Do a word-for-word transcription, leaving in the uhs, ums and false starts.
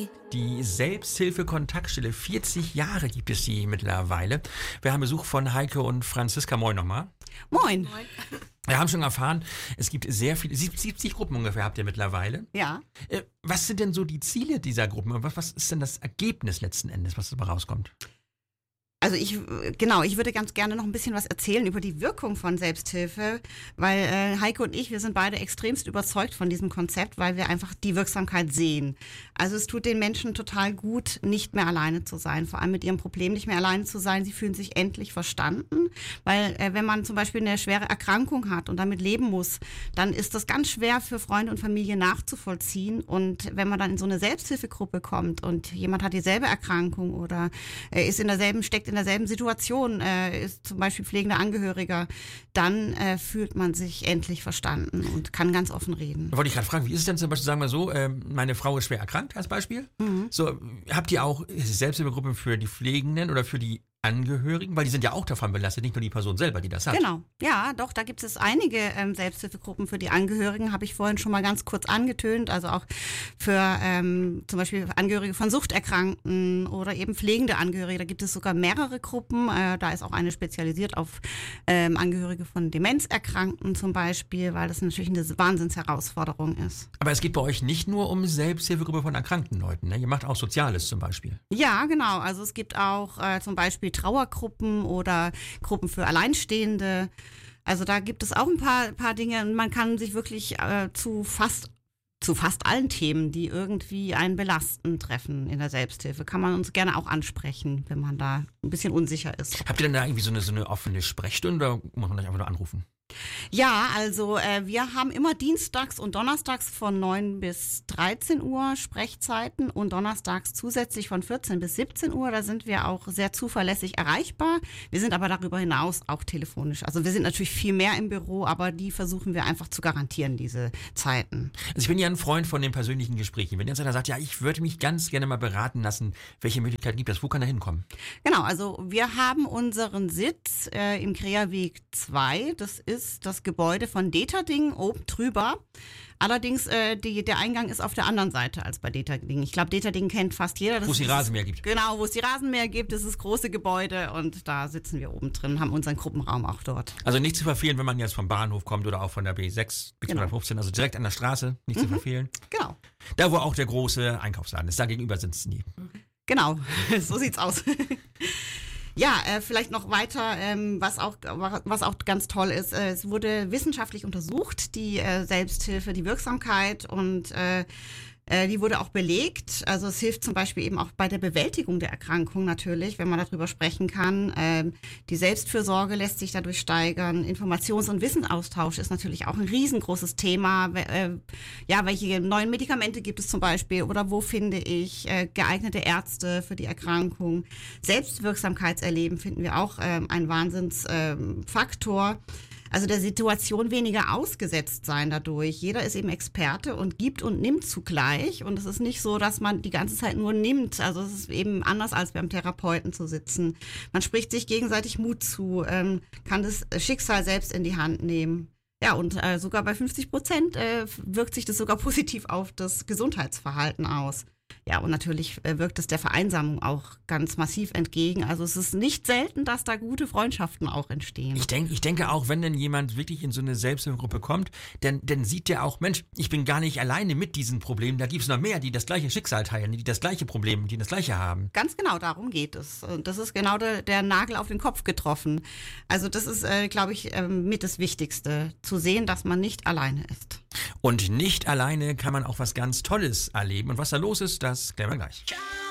Die Selbsthilfe-Kontaktstelle, vierzig Jahre gibt es die mittlerweile. Wir haben Besuch von Heike und Franziska. Moin nochmal. Moin. Moin. Wir haben schon erfahren, es gibt sehr viele, siebzig Gruppen ungefähr habt ihr mittlerweile. Ja. Äh, was sind denn so die Ziele dieser Gruppen? Was, was ist denn das Ergebnis letzten Endes, was dabei rauskommt? Also ich, genau, ich würde ganz gerne noch ein bisschen was erzählen über die Wirkung von Selbsthilfe, weil äh, Heike und ich, wir sind beide extremst überzeugt von diesem Konzept, weil wir einfach die Wirksamkeit sehen. Also es tut den Menschen total gut, nicht mehr alleine zu sein, vor allem mit ihrem Problem nicht mehr alleine zu sein. Sie fühlen sich endlich verstanden, weil äh, wenn man zum Beispiel eine schwere Erkrankung hat und damit leben muss, dann ist das ganz schwer für Freunde und Familie nachzuvollziehen. Und wenn man dann in so eine Selbsthilfegruppe kommt und jemand hat dieselbe Erkrankung oder äh, ist in derselben, steckt in derselben Situation, äh, ist zum Beispiel pflegender Angehöriger, dann äh, fühlt man sich endlich verstanden und kann ganz offen reden. Da wollte ich gerade fragen, wie ist es denn zum Beispiel, sagen wir so, äh, meine Frau ist schwer erkrankt als Beispiel. Mhm. So, habt ihr auch Selbsthilfegruppen für die Pflegenden oder für die Angehörigen? Weil die sind ja auch davon belastet, nicht nur die Person selber, die das hat. Genau, ja, doch, da gibt es einige ähm, Selbsthilfegruppen für die Angehörigen, habe ich vorhin schon mal ganz kurz angetönt, also auch für ähm, zum Beispiel Angehörige von Suchterkrankten oder eben pflegende Angehörige, da gibt es sogar mehrere Gruppen, äh, da ist auch eine spezialisiert auf ähm, Angehörige von Demenzerkrankten zum Beispiel, weil das natürlich eine Wahnsinnsherausforderung ist. Aber es geht bei euch nicht nur um Selbsthilfegruppe von erkrankten Leuten, ne? Ihr macht auch Soziales zum Beispiel. Ja, genau, also es gibt auch äh, zum Beispiel Trauergruppen oder Gruppen für Alleinstehende. Also da gibt es auch ein paar, paar Dinge und man kann sich wirklich äh, zu fast zu fast allen Themen, die irgendwie einen belasten, treffen in der Selbsthilfe. Kann man uns gerne auch ansprechen, wenn man da ein bisschen unsicher ist. Habt ihr denn da irgendwie so eine, so eine offene Sprechstunde oder muss man euch einfach nur anrufen? Ja, also äh, wir haben immer dienstags und donnerstags von neun bis dreizehn Uhr Sprechzeiten und donnerstags zusätzlich von vierzehn bis siebzehn Uhr. Da sind wir auch sehr zuverlässig erreichbar. Wir sind aber darüber hinaus auch telefonisch. Also wir sind natürlich viel mehr im Büro, aber die versuchen wir einfach zu garantieren, diese Zeiten. Also ich bin ja ein Freund von den persönlichen Gesprächen. Wenn jetzt einer sagt, ja, ich würde mich ganz gerne mal beraten lassen, welche Möglichkeiten gibt es? Wo kann er hinkommen? Genau, also wir haben unseren Sitz äh, im Kreaweg zwei. Das ist das Gebäude von Deterding oben drüber. Allerdings, äh, die, der Eingang ist auf der anderen Seite als bei Deterding. Ich glaube, Deterding kennt fast jeder. Wo es die Rasenmäher gibt. Genau, wo es die Rasenmäher gibt. Das ist das große Gebäude und da sitzen wir oben drin, haben unseren Gruppenraum auch dort. Also nicht zu verfehlen, wenn man jetzt vom Bahnhof kommt oder auch von der B sechs, B zweihundertfünfzehn, also direkt an der Straße, nicht mhm. zu verfehlen. Genau. Da, wo auch der große Einkaufsladen ist, da gegenüber sitzen die. Genau, so sieht's aus. Ja, äh, vielleicht noch weiter, ähm, was auch was auch ganz toll ist, äh, es wurde wissenschaftlich untersucht, die äh, Selbsthilfe, die Wirksamkeit und äh, äh, die wurde auch belegt. Also es hilft zum Beispiel eben auch bei der Bewältigung der Erkrankung natürlich, wenn man darüber sprechen kann. Ähm, die Selbstfürsorge lässt sich dadurch steigern. Informations- und Wissensaustausch ist natürlich auch ein riesengroßes Thema. Äh, ja, welche neuen Medikamente gibt es zum Beispiel oder wo finde ich äh, geeignete Ärzte für die Erkrankung? Selbstwirksamkeitserleben finden wir auch ähm, ein Wahnsinnsfaktor. Ähm, Also der Situation weniger ausgesetzt sein dadurch. Jeder ist eben Experte und gibt und nimmt zugleich. Und es ist nicht so, dass man die ganze Zeit nur nimmt. Also es ist eben anders, als beim Therapeuten zu sitzen. Man spricht sich gegenseitig Mut zu, ähm, kann das Schicksal selbst in die Hand nehmen. Ja, und äh, sogar bei fünfzig Prozent äh, wirkt sich das sogar positiv auf das Gesundheitsverhalten aus. Ja, und natürlich äh, wirkt es der Vereinsamung auch ganz massiv entgegen. Also es ist nicht selten, dass da gute Freundschaften auch entstehen. Ich denke, ich denke auch, wenn denn jemand wirklich in so eine Selbsthilfegruppe kommt, dann, dann sieht der auch, Mensch, ich bin gar nicht alleine mit diesen Problemen. Da gibt es noch mehr, die das gleiche Schicksal teilen, die das gleiche Problem, die das gleiche haben. Ganz genau, darum geht es. Und das ist genau der, der Nagel auf den Kopf getroffen. Also das ist, äh, glaube ich, äh, mit das Wichtigste, zu sehen, dass man nicht alleine ist. Und nicht alleine kann man auch was ganz Tolles erleben. Und was da los ist, das klären wir gleich.